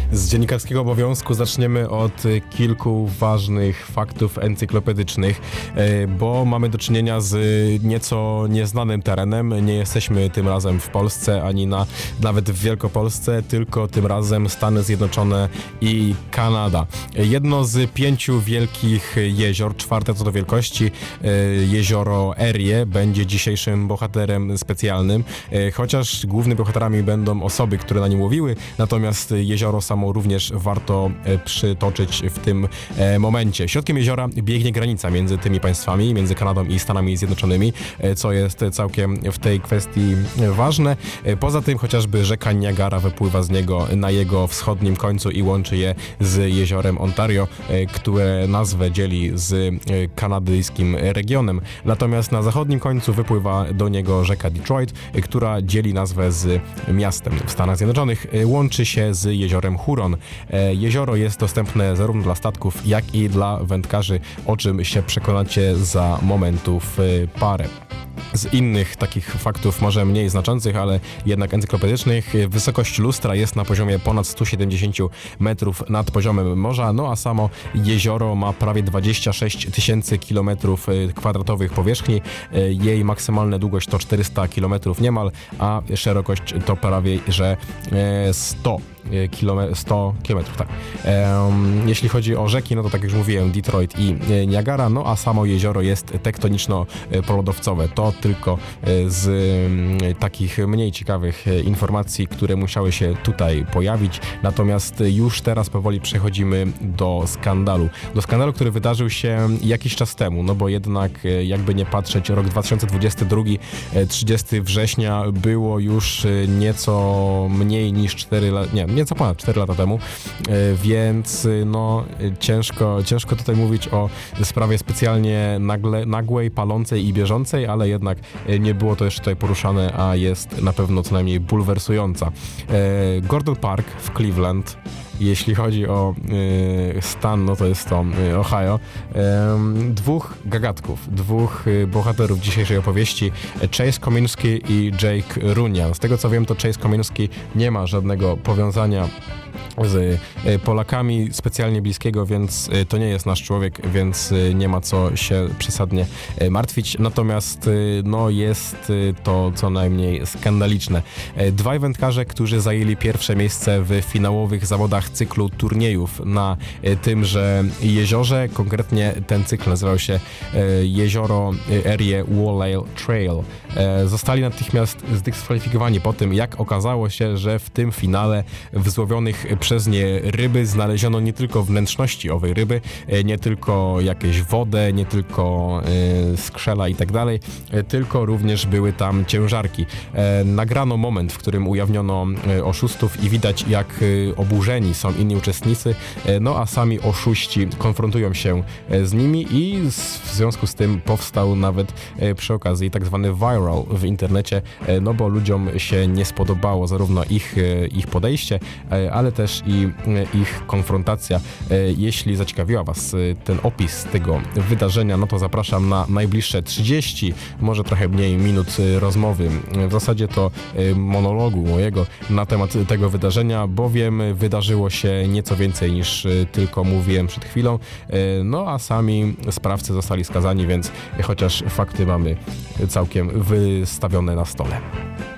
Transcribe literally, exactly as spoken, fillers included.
Z dziennikarskiego obowiązku zaczniemy od kilku ważnych faktów encyklopedycznych, bo mamy do czynienia z nieco nieznanym terenem. Nie jesteśmy tym razem w Polsce, ani na, nawet w Wielkopolsce, tylko tym razem Stany Zjednoczone i Kanada. Jedno z pięciu wielkich jezior, czwarte co do wielkości, jezioro Erie, będzie dzisiejszym bohaterem specjalnym, chociaż głównymi bohaterami będą osoby, które na nim łowiły, natomiast jezioro samo również warto przytoczyć w tym momencie. Środkiem jeziora biegnie granica między tymi państwami, między Kanadą i Stanami Zjednoczonymi, co jest całkiem w tej kwestii ważne. Poza tym chociażby rzeka Niagara wypływa z niego na jego wschodnim końcu i łączy je z jeziorem Ontario, które nazwę dzieli z kanadyjskim regionem. Natomiast na zachodnim końcu wypływa do niego rzeka Detroit, która dzieli nazwę z miastem w Stanach Zjednoczonych. Łączy się z jeziorem Huron. Jezioro jest dostępne zarówno dla statków, jak i dla wędkarzy, o czym się przekonacie za momentów parę. Z innych takich faktów, może mniej znaczących, ale jednak encyklopedycznych, wysokość lustra jest na poziomie ponad sto siedemdziesiąt metrów nad poziomem morza, no a samo jezioro ma prawie dwadzieścia sześć tysięcy kilometrów kwadratowych powierzchni. Jej maksymalna długość to czterysta kilometrów niemal, a szerokość to prawie że sto kilometrów, tak. Um, jeśli chodzi o rzeki, no to tak jak już mówiłem, Detroit i Niagara, no a samo jezioro jest tektoniczno-polodowcowe. To tylko z um, takich mniej ciekawych informacji, które musiały się tutaj pojawić. Natomiast już teraz powoli przechodzimy do skandalu. Do skandalu, który wydarzył się jakiś czas temu, no bo jednak jakby nie patrzeć, rok dwa tysiące dwudziesty drugi, trzydziestego września było już nieco mniej niż cztery lata, nie, nieco ponad cztery lata temu, więc no ciężko, ciężko tutaj mówić o sprawie specjalnie nagle, nagłej, palącej i bieżącej, ale jednak nie było to jeszcze tutaj poruszane, a jest na pewno co najmniej bulwersująca. Gordon Park w Cleveland, jeśli chodzi o y, stan, no to jest to y, Ohio. Y, dwóch gagatków, dwóch y, bohaterów dzisiejszej opowieści, Chase Kominski i Jake Runyan. Z tego co wiem, to Chase Kominski nie ma żadnego powiązania z Polakami specjalnie bliskiego, więc to nie jest nasz człowiek, więc nie ma co się przesadnie martwić. Natomiast no jest to co najmniej skandaliczne. Dwaj wędkarze, którzy zajęli pierwsze miejsce w finałowych zawodach cyklu turniejów na tymże jeziorze. Konkretnie ten cykl nazywał się Jezioro Erie Walleye Trail. Zostali natychmiast zdyskwalifikowani po tym, jak okazało się, że w tym finale w złowionych przez nie ryby znaleziono nie tylko wnętrzności owej ryby, nie tylko jakieś wodę, nie tylko y, skrzela i tak dalej, tylko również były tam ciężarki. E, nagrano moment, w którym ujawniono y, oszustów i widać, jak y, oburzeni są inni uczestnicy, y, no a sami oszuści konfrontują się y, z nimi i z, w związku z tym powstał nawet y, przy okazji tak zwany viral w internecie, y, no bo ludziom się nie spodobało zarówno ich, y, ich podejście, y, ale też i ich konfrontacja. Jeśli zaciekawiła Was ten opis tego wydarzenia, no to zapraszam na najbliższe trzydzieści, może trochę mniej minut rozmowy. W zasadzie to monologu mojego na temat tego wydarzenia, bowiem wydarzyło się nieco więcej niż tylko mówiłem przed chwilą. No a sami sprawcy zostali skazani, więc chociaż fakty mamy całkiem wystawione na stole.